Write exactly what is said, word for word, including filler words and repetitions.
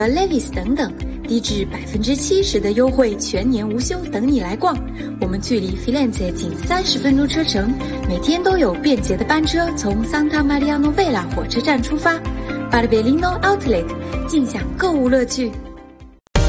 Levi's 等等，低至百分之七十的优惠，全年无休等你来逛。我们距离 Firenze 仅三十分钟车程，每天都有便捷的班车从 Santa Maria Novella 火车站出发。Barberino Outlet， 尽享购物乐趣。